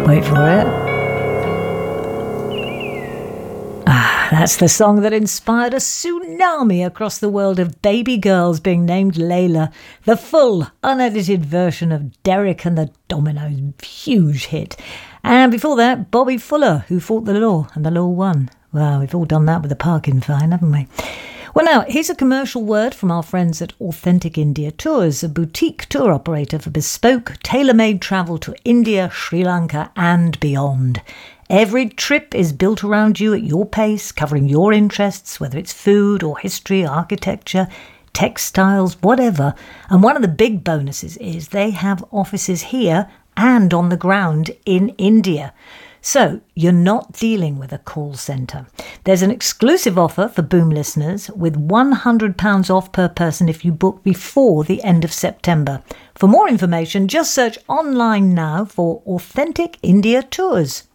Wait for it. That's the song that inspired a tsunami across the world of baby girls being named Layla, the full, unedited version of Derek and the Dominoes' huge hit. And before that, Bobby Fuller, who fought the law, and the law won. Well, we've all done that with the parking fine, haven't we? Well, now, here's a commercial word from our friends at Authentic India Tours, a boutique tour operator for bespoke, tailor-made travel to India, Sri Lanka and beyond. Every trip is built around you at your pace, covering your interests, whether it's food or history, architecture, textiles, whatever. And one of the big bonuses is they have offices here and on the ground in India. So you're not dealing with a call centre. There's an exclusive offer for Boom listeners with £100 off per person if you book before the end of September. For more information, just search online now for Authentic India Tours.